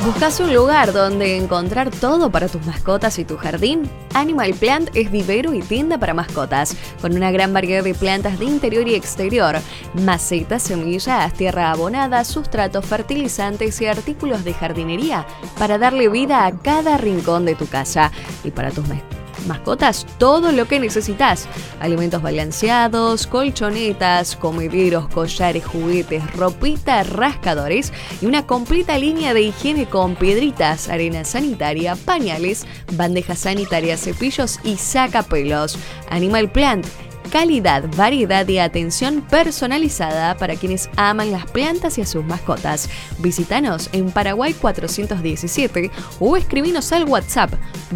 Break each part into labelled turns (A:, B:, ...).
A: ¿Buscas un lugar donde encontrar todo para tus mascotas y tu jardín? Animal Plant es vivero y tienda para mascotas, con una gran variedad de plantas de interior y exterior, macetas, semillas, tierra abonada, sustratos, fertilizantes y artículos de jardinería para darle vida a cada rincón de tu casa. Y para tus mascotas, todo lo que necesitas: alimentos balanceados, colchonetas, comederos, collares, juguetes, ropita, rascadores y una completa línea de higiene con piedritas, arena sanitaria, pañales, bandejas sanitarias, cepillos y sacapelos. Animal Plant: calidad, variedad y atención personalizada para quienes aman las plantas y a sus mascotas. Visítanos en Paraguay 417 o escribinos al WhatsApp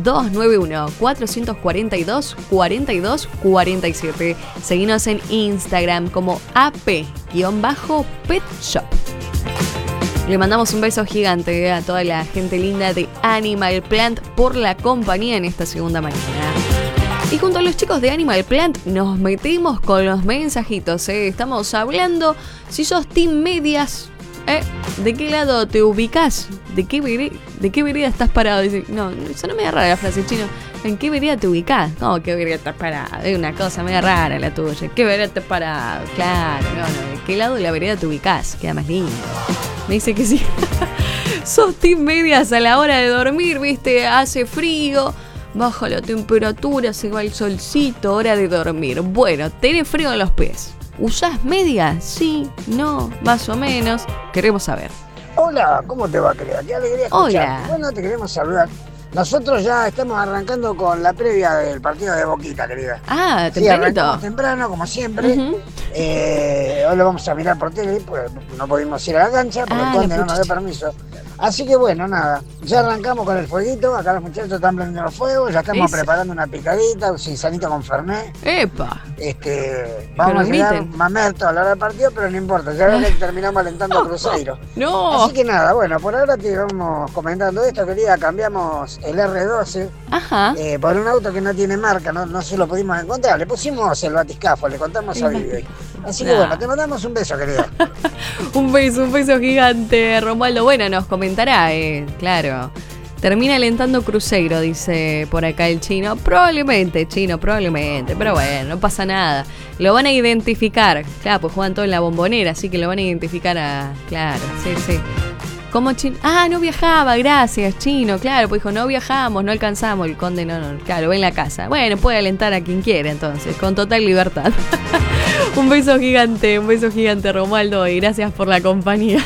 A: 291-442-4247. Seguinos en Instagram como ap-pet shop. Le mandamos un beso gigante a toda la gente linda de Animal Plant por la compañía en esta segunda mañana. Y junto a los chicos de Animal Plant nos metemos con los mensajitos. Estamos hablando si sos team medias. ¿De qué lado te ubicás? ¿De qué vereda estás parado? No, eso no me da rara la frase, chino. ¿En qué vereda te ubicás? No, ¿qué vereda estás parado? Es una cosa media rara la tuya. ¿Qué vereda estás parado? Claro, no. ¿De qué lado de la vereda te ubicás? Queda más lindo. Me dice que sí. Sos team medias a la hora de dormir, ¿viste? Hace frío, baja la temperatura, se va el solcito, hora de dormir. Bueno, tenés frío en los pies. ¿Usás medias? Sí, no, más o menos. Queremos saber.
B: Hola, ¿cómo te va, querida? Qué alegría escucharte.
A: Hola.
B: Bueno, te queremos saludar. Nosotros ya estamos arrancando con la previa del partido de Boquita, querida.
A: Ah,
B: sí,
A: tempranito.
B: Arrancamos temprano, como siempre. Hoy lo vamos a mirar por tele, pues no pudimos ir a la cancha porque el conde no nos dio permiso. Así que bueno, nada, ya arrancamos con el fueguito. Acá los muchachos están prendiendo los fuegos, ya estamos preparando una picadita, un cinzanito con fernet.
A: ¡Epa!
B: Vamos a llegar mamerto a la hora del partido, pero no importa, ya ven que terminamos alentando a Cruzeiro.
A: ¡No!
B: Así que nada, bueno, por ahora te vamos comentando esto, querida. Cambiamos el R12 por un auto que no tiene marca, no se lo pudimos encontrar. Le pusimos el batiscafo, le contamos a Vivi. Así que bueno, te mandamos un beso, querida.
A: Un beso gigante, Romualdo. Bueno, nos comentará, claro. Termina alentando Cruzeiro, dice por acá el chino. Probablemente, pero bueno, no pasa nada. Lo van a identificar. Claro, pues juegan todo en la Bombonera, así que lo van a identificar Claro, sí. ¿Cómo chino? Ah, no viajaba, gracias, chino. Claro, pues dijo, no viajamos, no alcanzamos. El conde no, claro, ve en la casa. Bueno, puede alentar a quien quiera entonces, con total libertad. Un beso gigante, Romualdo, y gracias por la compañía.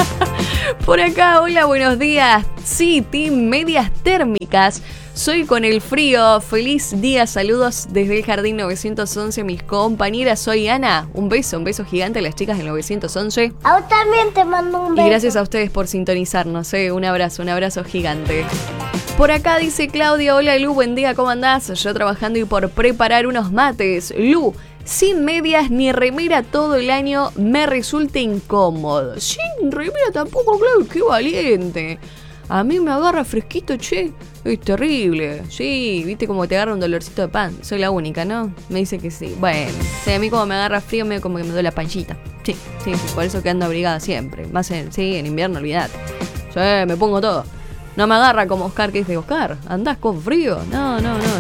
A: Por acá, hola, buenos días. Sí, team medias térmicas. Soy con el frío. Feliz día, saludos desde el Jardín 911, mis compañeras. Soy Ana. Un beso gigante a las chicas del 911.
C: A vos también te mando un beso.
A: Y gracias a ustedes por sintonizarnos. Un abrazo gigante. Por acá dice Claudia, hola Lu, buen día, ¿cómo andás? Yo trabajando y por preparar unos mates. Lu, sin medias ni remera todo el año me resulta incómodo. Sin remera tampoco, claro, qué valiente. A mí me agarra fresquito, che. Es terrible. Sí, viste como te agarra un dolorcito de pan. Soy la única, ¿no? Me dice que sí. Bueno, a mí como me agarra frío, medio como que me duele la panchita. Sí, por eso que ando abrigada siempre. Más en invierno, olvidate. Sí, me pongo todo. No me agarra como Oscar, que dice, Oscar, ¿andás con frío? No,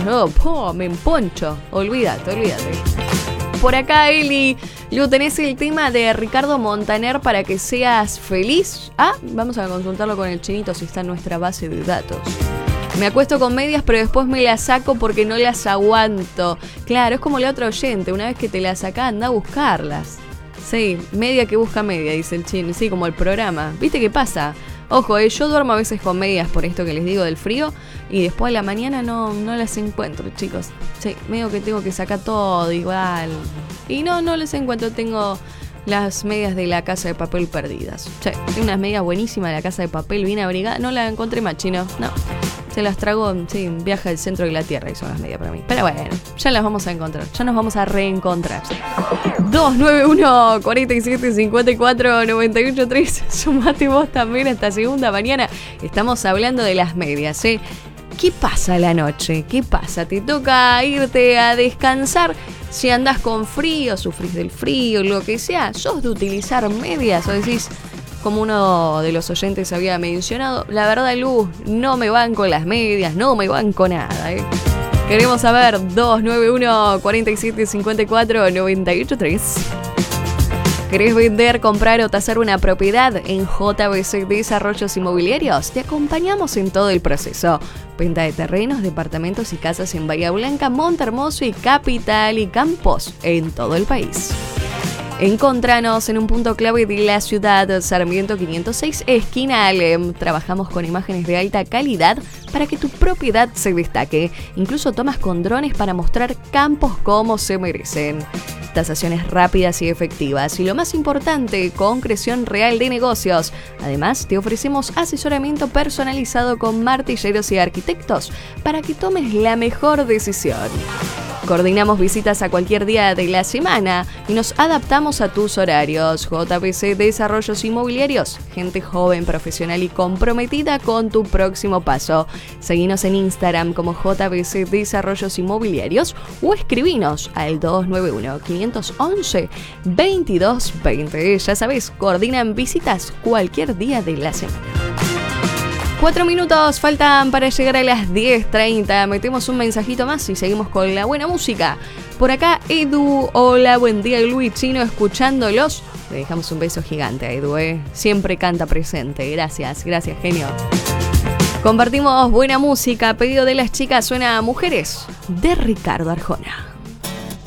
A: me emponcho. Olvídate. Por acá, Eli, Lu, tenés el tema de Ricardo Montaner para que seas feliz. Vamos a consultarlo con el chinito si está en nuestra base de datos. Me acuesto con medias, pero después me las saco porque no las aguanto. Claro, es como la otra oyente. Una vez que te las sacás, anda a buscarlas. Sí, media que busca media, dice el chino. Sí, como el programa. ¿Viste qué pasa? Ojo, yo duermo a veces con medias por esto que les digo del frío y después a la mañana no las encuentro, chicos. Sí, medio que tengo que sacar todo igual. Y no las encuentro, tengo las medias de la Casa de Papel perdidas. Sí, tengo unas medias buenísimas de la Casa de Papel bien abrigadas. No las encontré más, chino, no. Se las trago, sí, viaje al centro de la Tierra y son las medias para mí. Pero bueno, ya las vamos a encontrar, ya nos vamos a reencontrar. 291-4754-983. Sumate vos también a esta segunda mañana. Estamos hablando de las medias, ¿eh? ¿Qué pasa a la noche? ¿Qué pasa? ¿Te toca irte a descansar? Si andás con frío, sufrís del frío, lo que sea, ¿sos de utilizar medias o decís, como uno de los oyentes había mencionado, la verdad, Lu, no me van con las medias, no me van con nada, ¿eh? Queremos saber 291 47 54 98 3. ¿Querés vender, comprar o tasar una propiedad en JBC Desarrollos Inmobiliarios? Te acompañamos en todo el proceso. Venta de terrenos, departamentos y casas en Bahía Blanca, Montehermoso y Capital y Campos en todo el país. Encontranos en un punto clave de la ciudad, Sarmiento 506, esquina Alem. Trabajamos con imágenes de alta calidad para que tu propiedad se destaque. Incluso tomas con drones para mostrar campos como se merecen. Tasaciones rápidas y efectivas y lo más importante, concreción real de negocios. Además, te ofrecemos asesoramiento personalizado con martilleros y arquitectos para que tomes la mejor decisión. Coordinamos visitas a cualquier día de la semana y nos adaptamos a tus horarios. JBC Desarrollos Inmobiliarios, gente joven, profesional y comprometida con tu próximo paso. Seguinos en Instagram como JBC Desarrollos Inmobiliarios o escribinos al 291-511-2220. Ya sabes, coordinan visitas cualquier día de la semana. 4 minutos faltan para llegar a las 10:30. Metemos un mensajito más y seguimos con la buena música. Por acá, Edu. Hola, buen día, Luis Chino, escuchándolos. Le dejamos un beso gigante a Edu, Siempre canta presente. Gracias, genio. Compartimos buena música. A pedido de las chicas suena Mujeres de Ricardo Arjona.